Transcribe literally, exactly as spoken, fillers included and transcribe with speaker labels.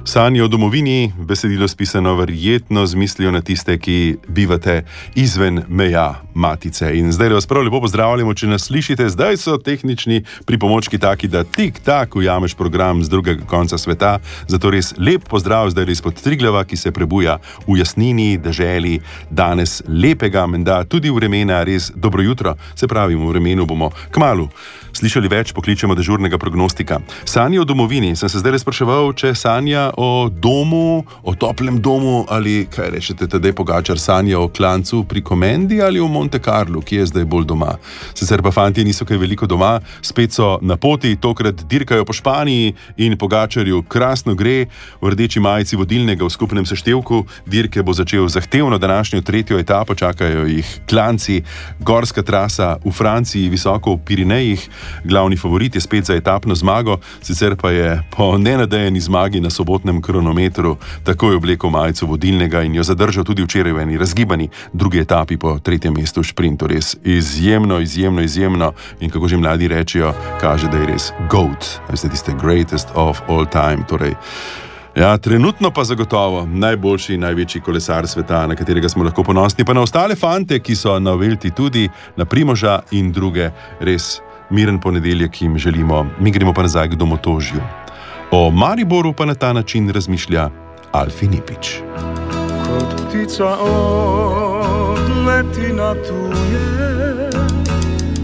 Speaker 1: Sanje o domovini, besedilo spisano verjetno z mislijo na tiste, ki bivate izven meja matice. In zdaj vas prav lepo pozdravljamo, če nas slišite. Zdaj so tehnični pripomočki taki, da tik-tak ujameš program z drugega konca sveta. Zato res lep pozdrav zdaj izpod Triglava, ki se prebuja v jasnini, deželi, danes lepega, menda tudi vremena, res dobro jutro. Se pravi, v vremenu bomo kmalu slišali več, pokličemo dežurnega prognostika. Sanje o domovini. Sem se zdaj spraševal, če sanja o domu, o toplem domu ali, kaj rečete, tedaj Pogačar, sanja o klancu pri Komendi ali o Monte Carlu, ki je zdaj bolj doma. Sicer pa fantje niso kaj veliko doma, spet so na poti, tokrat dirkajo po Španiji in Pogačarju krasno gre. V rdeči majici vodilnega v skupnem seštevku dirke bo začel zahtevno današnjo tretjo etapo, čakajo jih klanci, gorska trasa v Franciji, visoko v Pirinejih. Glavni favorit je spet za etapno zmago, sicer pa je po nenadejani zmagi na sobotnem kronometru takoj oblekel majico vodilnega in jo zadržal tudi včeraj v eni razgibani drugi etapi po tretjem mestu v šprintu. Res izjemno, izjemno, izjemno in kako že mladi rečejo, kaže, da je res GOAT, veste, tiste greatest of all time, torej ja, trenutno pa zagotovo najboljši in največji kolesar sveta, na katerega smo lahko ponosni, pa na ostale fante, ki so na Vuelti tudi, na Primoža in druge. Res miren ponedeljek jim želimo, mi gremo pa nazaj k domotožju. O Mariboru pa na ta način razmišlja Alfi Nipič.
Speaker 2: Kot ptica odleti na tuje,